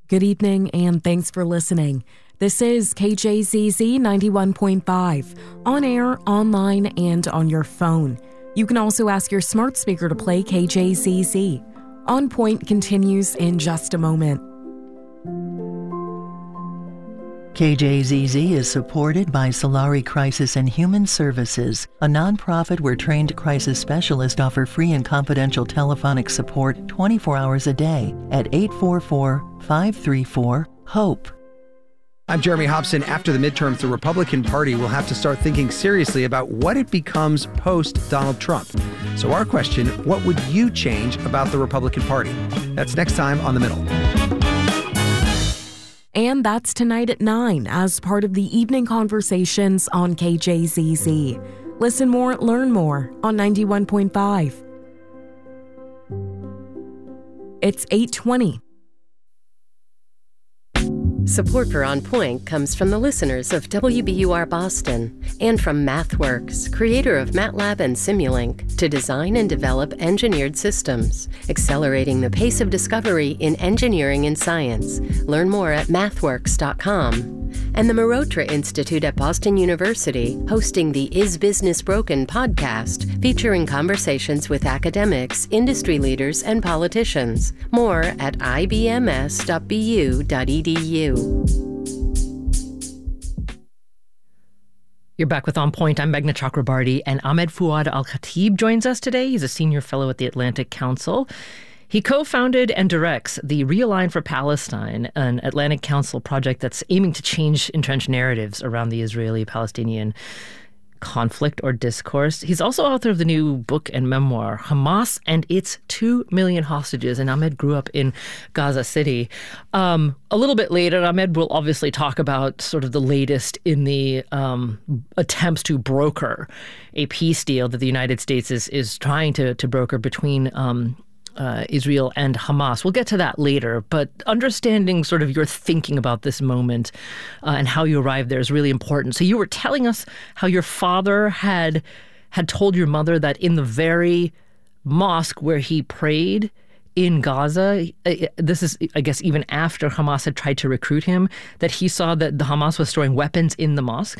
Good evening and thanks for listening. This is KJZZ 91.5, on air, online, and on your phone. You can also ask your smart speaker to play KJZZ. On Point continues in just a moment. KJZZ is supported by Solari Crisis and Human Services, a nonprofit where trained crisis specialists offer free and confidential telephonic support 24 hours a day at 844-534-HOPE. I'm Jeremy Hobson. After the midterms, the Republican Party will have to start thinking seriously about what it becomes post-Donald Trump. So our question, what would you change about the Republican Party? That's next time on The Middle. And that's tonight at 9 as part of the evening conversations on KJZZ. Listen more, learn more on 91.5. It's 8:20. Support for On Point comes from the listeners of WBUR Boston and from MathWorks, creator of MATLAB and Simulink, to design and develop engineered systems, accelerating the pace of discovery in engineering and science. Learn more at mathworks.com. And the Marotra Institute at Boston University, hosting the Is Business Broken podcast, featuring conversations with academics, industry leaders, and politicians. More at ibms.bu.edu. You're back with On Point. I'm Meghna Chakrabarty, and Ahmed Fouad Al-Khatib joins us today. He's a senior fellow at the Atlantic Council. He co-founded and directs the Realign for Palestine, an Atlantic Council project that's aiming to change entrenched narratives around the Israeli-Palestinian conflict or discourse. He's also author of the new book and memoir, Hamas and Its 2 Million Hostages. And Ahmed grew up in Gaza City. A little bit later, Ahmed will obviously talk about sort of the latest in the attempts to broker a peace deal that the United States is trying to broker between Israel and Hamas. We'll get to that later, but understanding sort of your thinking about this moment and how you arrived there is really important. So you were telling us how your father had told your mother that in the very mosque where he prayed in Gaza, this is, I guess, even after Hamas had tried to recruit him, that he saw that the Hamas was storing weapons in the mosque?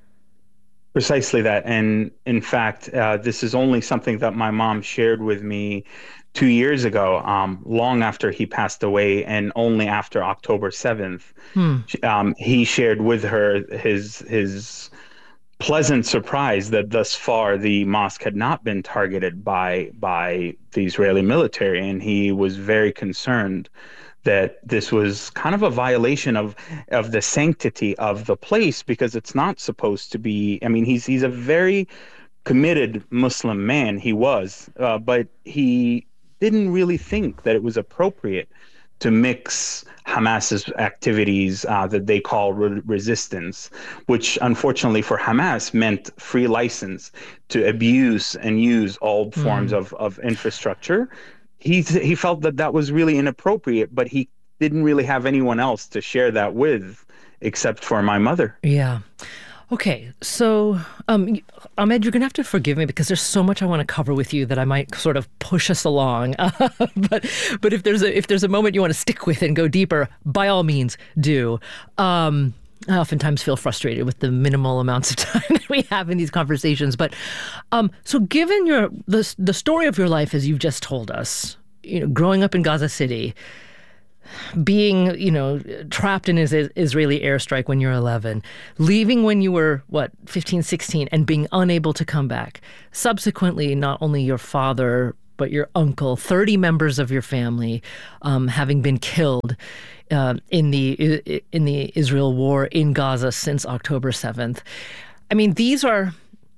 Precisely that. And in fact, this is only something that my mom shared with me 2 years ago, long after he passed away, and only after October 7th. He shared with her his pleasant surprise that thus far the mosque had not been targeted by the Israeli military, and he was very concerned that this was kind of a violation of the sanctity of the place, because it's not supposed to be. I mean, he's a very committed Muslim man. He was, but he didn't really think that it was appropriate to mix Hamas's activities that they call resistance, which unfortunately for Hamas meant free license to abuse and use all forms of infrastructure. He felt that was really inappropriate, but he didn't really have anyone else to share that with except for my mother. Yeah. Okay, so Ahmed, you're going to have to forgive me because there's so much I want to cover with you that I might sort of push us along. But if there's a moment you want to stick with and go deeper, by all means, do. I oftentimes feel frustrated with the minimal amounts of time that we have in these conversations. But so given the story of your life as you've just told us, growing up in Gaza City, being, trapped in his Israeli airstrike when you're 11, leaving when you were, 15, 16, and being unable to come back. Subsequently, not only your father, but your uncle, 30 members of your family having been killed in the Israel war in Gaza since October 7th. I mean, these are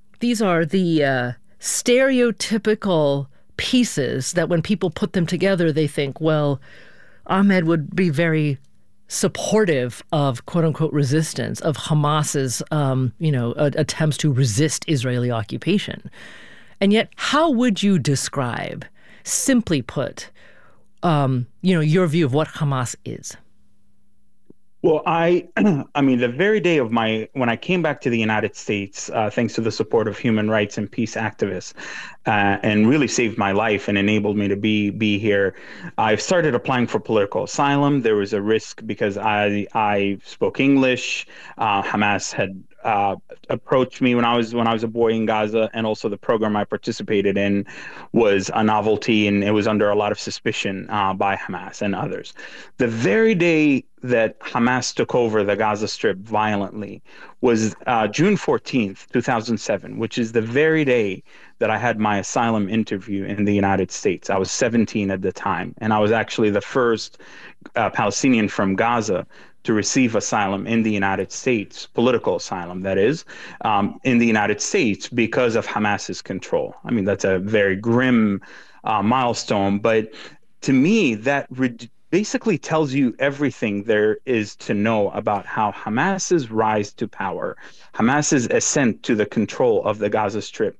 the stereotypical pieces that when people put them together, they think, well, Ahmed would be very supportive of quote unquote resistance, of Hamas's, attempts to resist Israeli occupation. And yet, how would you describe, simply put, your view of what Hamas is? Well, I mean, the very day of when I came back to the United States, thanks to the support of human rights and peace activists, and really saved my life and enabled me to be here, I started applying for political asylum. There was a risk because I spoke English. Hamas had approached me when I was a boy in Gaza, and also the program I participated in was a novelty, and it was under a lot of suspicion by Hamas and others. The very day that Hamas took over the Gaza Strip violently was June 14th, 2007, which is the very day that I had my asylum interview in the United States. I was 17 at the time, and I was actually the first Palestinian from Gaza to receive asylum in the United States, political asylum, that is, in the United States because of Hamas's control. I mean, that's a very grim milestone, but to me, that basically tells you everything there is to know about how Hamas's rise to power, Hamas's ascent to the control of the Gaza Strip,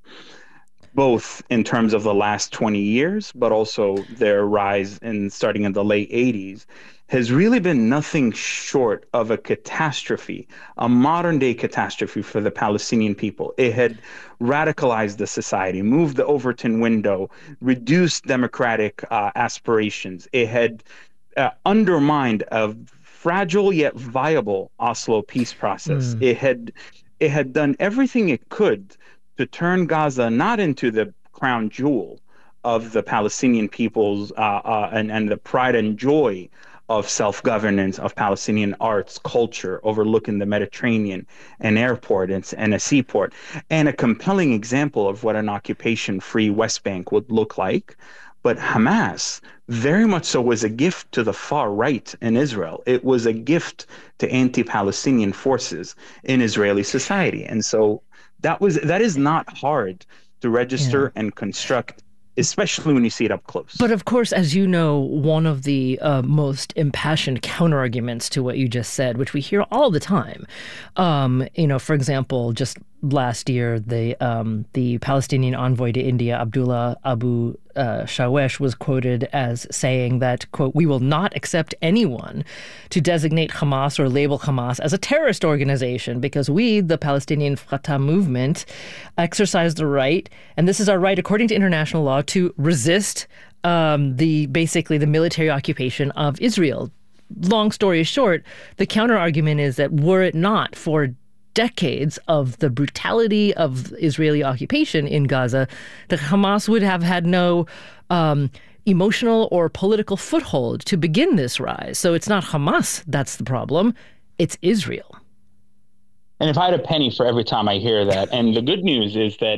both in terms of the last 20 years, but also their rise starting in the late 80s, has really been nothing short of a catastrophe, a modern day catastrophe for the Palestinian people. It had radicalized the society, moved the Overton window, reduced democratic aspirations. It had undermined a fragile yet viable Oslo peace process. It had done everything it could to turn Gaza not into the crown jewel of the Palestinian people's and the pride and joy of self-governance, of Palestinian arts, culture, overlooking the Mediterranean, an airport and a seaport, and a compelling example of what an occupation-free West Bank would look like. But Hamas very much so was a gift to the far right in Israel. It was a gift to anti-Palestinian forces in Israeli society. And so that is not hard to register and construct, especially when you see it up close. But of course, as you know, one of the most impassioned counterarguments to what you just said, which we hear all the time, for example, just last year, the Palestinian envoy to India, Abdullah Abu Shawesh, was quoted as saying that, quote, "We will not accept anyone to designate Hamas or label Hamas as a terrorist organization because we, the Palestinian Fatah movement, exercise the right, and this is our right according to international law, to resist the military occupation of Israel." Long story short, the counter argument is that were it not for decades of the brutality of Israeli occupation in Gaza, that Hamas would have had no emotional or political foothold to begin this rise. So it's not Hamas that's the problem, it's Israel. And if I had a penny for every time I hear that, and the good news is that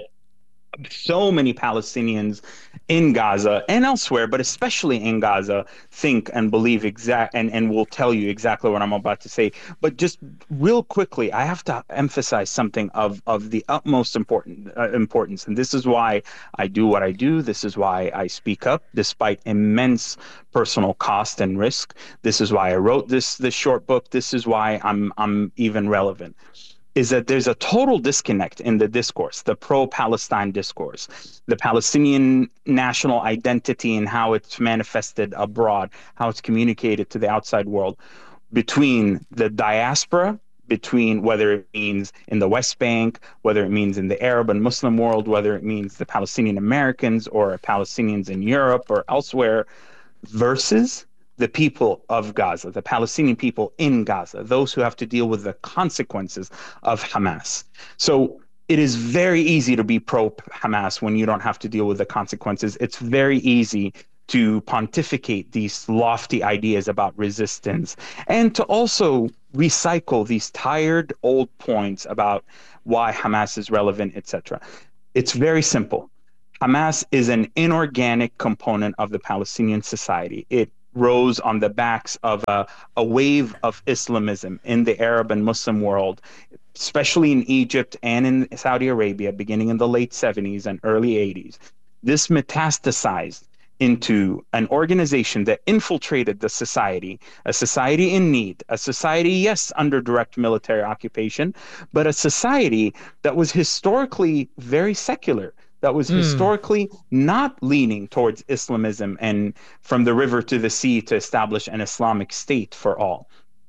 so many Palestinians in Gaza and elsewhere, but especially in Gaza, think and believe and will tell you exactly what I'm about to say. But just real quickly, I have to emphasize something of the utmost importance. And this is why I do what I do. This is why I speak up, despite immense personal cost and risk. This is why I wrote this short book. This is why I'm even relevant. Is that there's a total disconnect in the discourse, the pro-Palestine discourse, the Palestinian national identity and how it's manifested abroad, how it's communicated to the outside world, between the diaspora, between whether it means in the West Bank, whether it means in the Arab and Muslim world, whether it means the Palestinian Americans or Palestinians in Europe or elsewhere, versus the people of Gaza, the Palestinian people in Gaza, those who have to deal with the consequences of Hamas. So it is very easy to be pro-Hamas when you don't have to deal with the consequences. It's very easy to pontificate these lofty ideas about resistance and to also recycle these tired old points about why Hamas is relevant, etc. It's very simple. Hamas is an inorganic component of the Palestinian society. It rose on the backs of a wave of Islamism in the Arab and Muslim world, especially in Egypt and in Saudi Arabia, beginning in the late 70s and early 80s. This metastasized into an organization that infiltrated the society, a society in need, a society, yes, under direct military occupation, but a society that was historically very secular, that was historically not leaning towards Islamism and from the river to the sea to establish an Islamic state for all.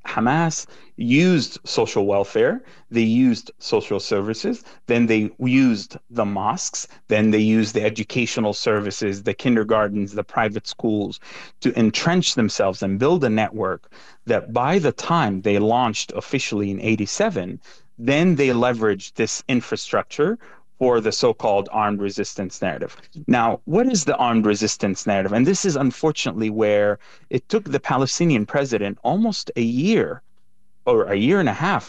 Hamas used social welfare, they used social services, then they used the mosques, then they used the educational services, the kindergartens, the private schools to entrench themselves and build a network that by the time they launched officially in 87, then they leveraged this infrastructure for the so-called armed resistance narrative. Now, what is the armed resistance narrative? And this is unfortunately where it took the Palestinian president almost a year or a year and a half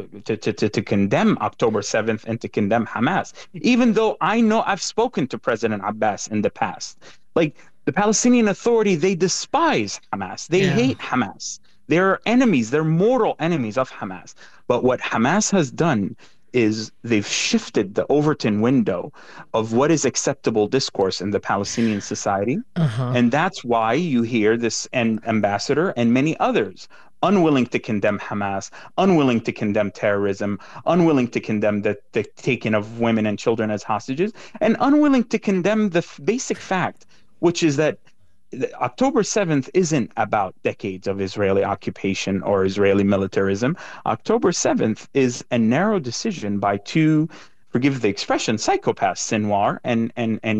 to condemn October 7th and to condemn Hamas, even though I know I've spoken to President Abbas in the past. Like the Palestinian Authority, they despise Hamas. They hate Hamas. They're enemies. They're mortal enemies of Hamas. But what Hamas has done is they've shifted the Overton window of what is acceptable discourse in the Palestinian society. And that's why you hear this ambassador and many others unwilling to condemn Hamas, unwilling to condemn terrorism, unwilling to condemn the taking of women and children as hostages, and unwilling to condemn the basic fact, which is that October 7th isn't about decades of Israeli occupation or Israeli militarism. October 7th is a narrow decision by two, forgive the expression, psychopaths, Sinwar and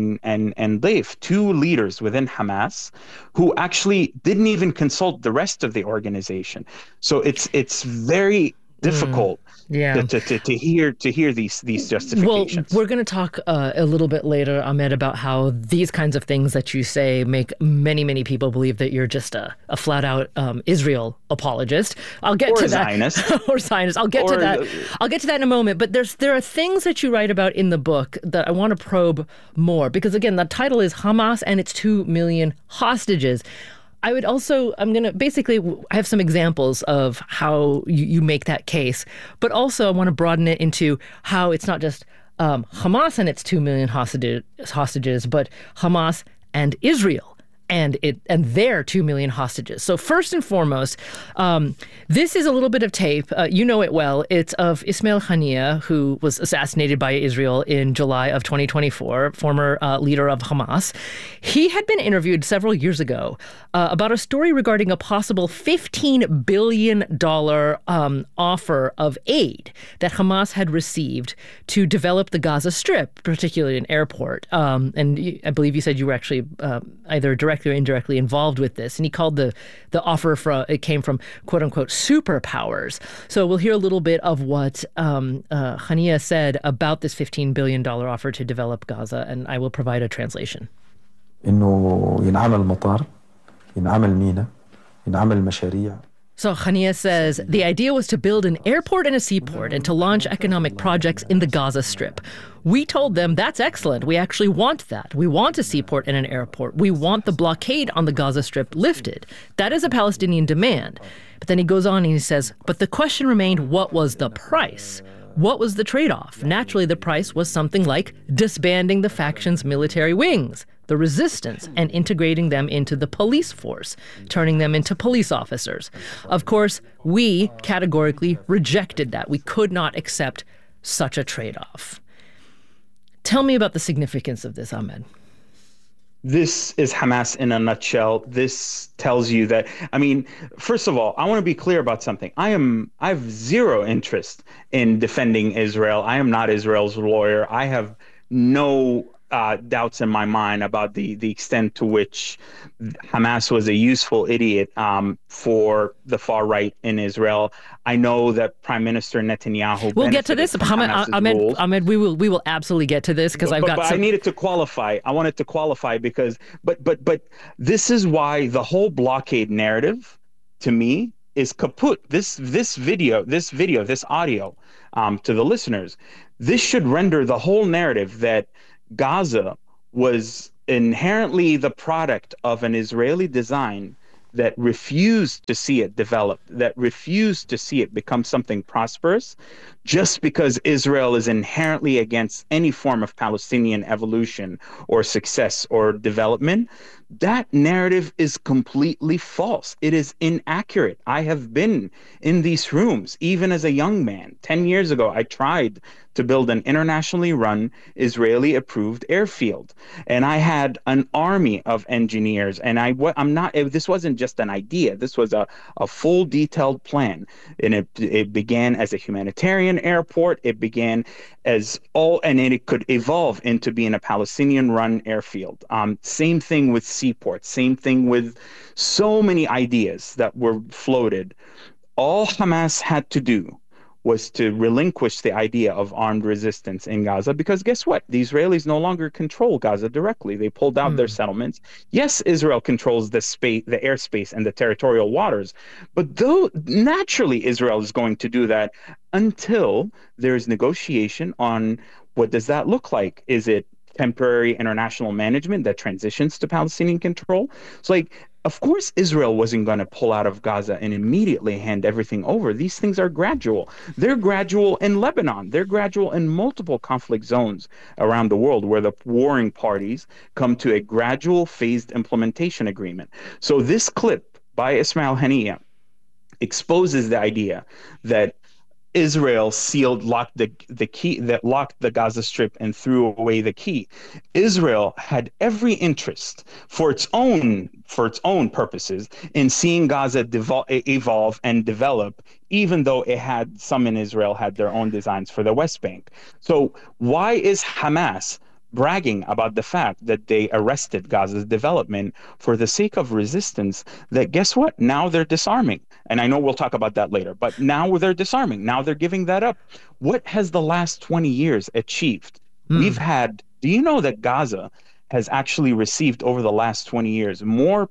Deif, two leaders within Hamas who actually didn't even consult the rest of the organization. So it's very difficult to hear these justifications. Well, we're going to talk a little bit later, Ahmed, about how these kinds of things that you say make many people believe that you're just a flat out Israel apologist. I'll get to that. Zionist. Or Zionist. I'll get to that. I'll get to that in a moment. But there are things that you write about in the book that I want to probe more, because again, the title is Hamas and its 2 million hostages. I would also, I have some examples of how you make that case, but also I want to broaden it into how it's not just Hamas and its 2 million hostages, but Hamas and Israel and their 2 million hostages. So first and foremost, this is a little bit of tape. You know it well. It's of Ismail Haniyeh, who was assassinated by Israel in July of 2024, former leader of Hamas. He had been interviewed several years ago about a story regarding a possible $15 billion offer of aid that Hamas had received to develop the Gaza Strip, particularly an airport. And I believe you said you were actually either directly or indirectly involved with this. And he called the offer it came from quote unquote superpowers. So we'll hear a little bit of what Haniyeh said about this $15 billion offer to develop Gaza, and I will provide a translation. إنه ينعمل مطار، ينعمل ميناء، ينعمل مشاريع. So Haniyeh says the idea was to build an airport and a seaport and to launch economic projects in the Gaza Strip. We told them that's excellent. We actually want that. We want a seaport and an airport. We want the blockade on the Gaza Strip lifted. That is a Palestinian demand. But then he goes on and he says, but the question remained, what was the price? What was the trade-off? Naturally, the price was something like disbanding the faction's military wings, the resistance, and integrating them into the police force, turning them into police officers. Of course, we categorically rejected that. We could not accept such a trade-off. Tell me about the significance of this, Ahmed. This is Hamas in a nutshell. This tells you that, first of all, I want to be clear about something. I have zero interest in defending Israel. I am not Israel's lawyer. I have no doubts in my mind about the extent to which Hamas was a useful idiot for the far right in Israel. I know that Prime Minister Netanyahu. We'll get to this, Ahmed. We will absolutely get to this because But I needed to qualify. I wanted to qualify because, but this is why the whole blockade narrative, to me, is kaput. This audio, to the listeners, this should render the whole narrative that Gaza was inherently the product of an Israeli design that refused to see it develop, that refused to see it become something prosperous, just because Israel is inherently against any form of Palestinian evolution or success or development. That narrative is completely false. It is inaccurate. I have been in these rooms, even as a young man. 10 years ago, I tried to build an internationally run, Israeli-approved airfield. And I had an army of engineers. And this wasn't just an idea. This was a full detailed plan. And it began as a humanitarian airport. It began and it could evolve into being a Palestinian-run airfield. Same thing with seaports. Same thing with so many ideas that were floated. All Hamas had to do was to relinquish the idea of armed resistance in Gaza, because guess what? The Israelis no longer control Gaza directly. They pulled out their settlements. Yes, Israel controls the airspace and the territorial waters, but though naturally Israel is going to do that until there's negotiation on what does that look like? Is it temporary international management that transitions to Palestinian control? It's like, of course, Israel wasn't going to pull out of Gaza and immediately hand everything over. These things are gradual. They're gradual in Lebanon. They're gradual in multiple conflict zones around the world where the warring parties come to a gradual phased implementation agreement. So this clip by Ismail Haniyeh exposes the idea that Israel locked the Gaza Strip and threw away the key. Israel had every interest for its own purposes in seeing Gaza evolve and develop, even though some in Israel had their own designs for the West Bank. So why is Hamas bragging about the fact that they arrested Gaza's development for the sake of resistance? That guess what? Now they're disarming. And I know we'll talk about that later, but now they're disarming. Now they're giving that up. What has the last 20 years achieved? Do you know that Gaza has actually received over the last 20 years more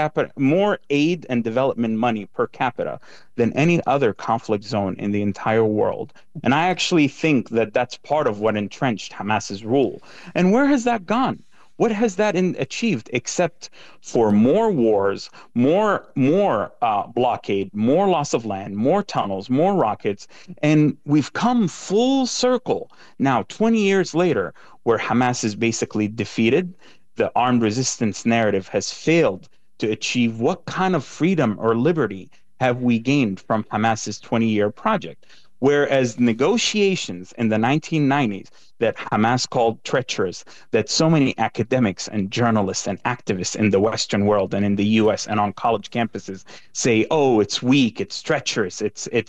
aid and development money per capita than any other conflict zone in the entire world? And I actually think that that's part of what entrenched Hamas's rule. And where has that gone? What has that achieved except for more wars, more blockade, more loss of land, more tunnels, more rockets? And we've come full circle now, 20 years later, where Hamas is basically defeated. The armed resistance narrative has failed to achieve. What kind of freedom or liberty have we gained from Hamas's 20-year project? Whereas negotiations in the 1990s that Hamas called treacherous, that so many academics and journalists and activists in the Western world and in the U.S. and on college campuses say, "Oh, it's weak, it's treacherous,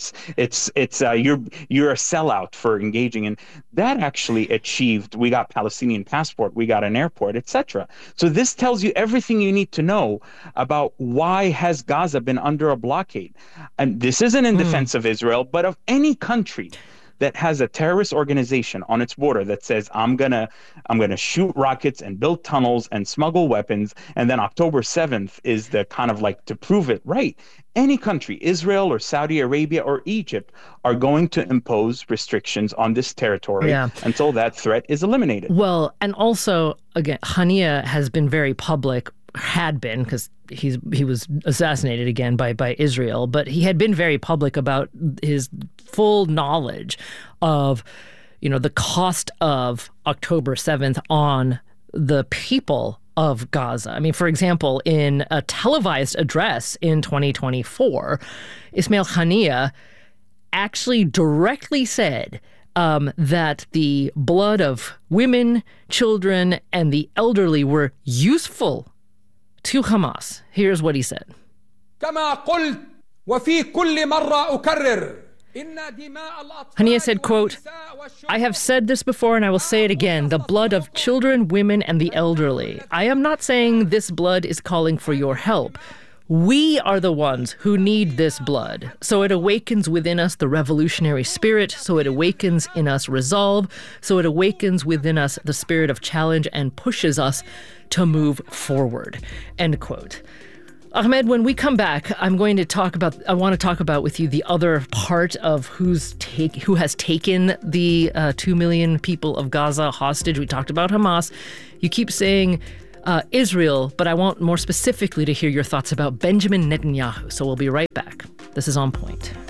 you're a sellout for engaging in," that actually achieved. We got Palestinian passport, we got an airport, etc. So this tells you everything you need to know about why has Gaza been under a blockade. And this isn't in defense of Israel, but of any country that has a terrorist organization on its border that says, I'm gonna shoot rockets and build tunnels and smuggle weapons, and then October 7th is the kind of like to prove it right. Any country, Israel or Saudi Arabia or Egypt, are going to impose restrictions on this territory until that threat is eliminated. Well, and also, again, Haniyeh has been very public, had been, because he was assassinated again by Israel, but he had been very public about his full knowledge of, the cost of October 7th on the people of Gaza. I mean, for example, in a televised address in 2024, Ismail Haniyeh actually directly said that the blood of women, children, and the elderly were useful to Hamas. Here's what he said. Haniyeh said, quote, "I have said this before and I will say it again, the blood of children, women, and the elderly. I am not saying this blood is calling for your help. We are the ones who need this blood. So it awakens within us the revolutionary spirit, so it awakens in us resolve, so it awakens within us the spirit of challenge and pushes us to move forward." End quote. Ahmed, when we come back, I want to talk about with you the other part of who has taken the 2 million people of Gaza hostage. We talked about Hamas. You keep saying Israel, but I want more specifically to hear your thoughts about Benjamin Netanyahu. So we'll be right back. This is On Point.